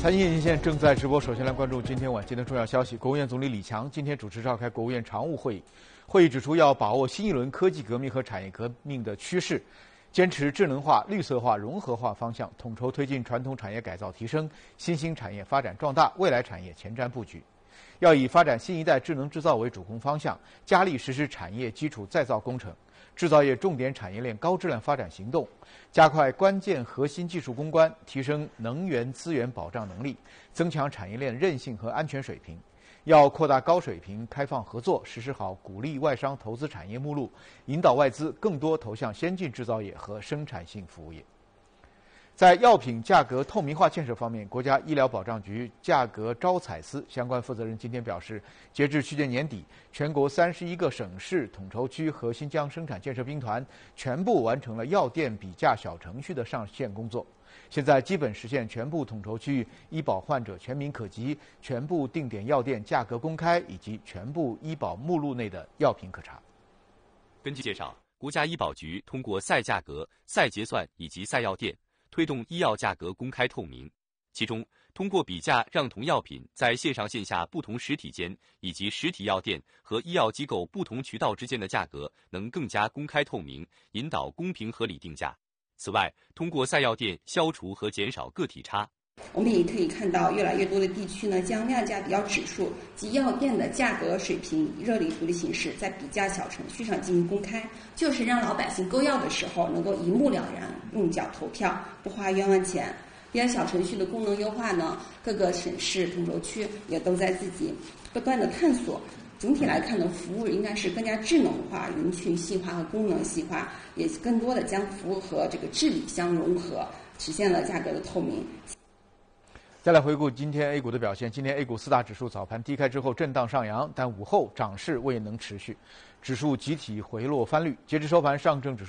财经一线正在直播，首先来关注今天晚间的重要消息。国务院总理李强今天主持召开国务院常务会议，会议指出要把握新一轮科技革命和产业革命的趋势，坚持智能化、绿色化、融合化方向，统筹推进传统产业改造提升、新兴产业发展壮大、未来产业前瞻布局。要以发展新一代智能制造为主攻方向，加力实施产业基础再造工程、制造业重点产业链高质量发展行动，加快关键核心技术攻关，提升能源资源保障能力，增强产业链韧性和安全水平。要扩大高水平开放合作，实施好鼓励外商投资产业目录，引导外资更多投向先进制造业和生产性服务业。在药品价格透明化建设方面，国家医疗保障局价格招采司相关负责人今天表示，截至去年年底，全国31个省市统筹区和新疆生产建设兵团全部完成了药店比价小程序的上线工作，现在基本实现全部统筹区域医保患者全民可及、全部定点药店价格公开以及全部医保目录内的药品可查。 根据介绍，国家医保局通过赛价格、赛结算以及赛药店，推动医药价格公开透明，其中通过比价让同药品在线上线下不同实体间以及实体药店和医药机构不同渠道之间的价格能更加公开透明，引导公平合理定价。此外，通过赛药店消除和减少个体差。 我们也可以看到，越来越多的地区呢，将量价比较指数及药店的价格水平以热力图的形式，在比价小程序上进行公开，就是让老百姓购药的时候能够一目了然，用脚投票，不花冤枉钱。因为小程序的功能优化呢，各个省市统筹区也都在自己不断的探索。总体来看呢，服务应该是更加智能化、人群细化和功能细化，也更多的将服务和这个治理相融合，实现了价格的透明。 再来回顾今天 A 股的表现，今天 A 股四大指数早盘低开之后震荡上扬，但午后涨势未能持续，指数集体回落翻绿。截至收盘，上证指数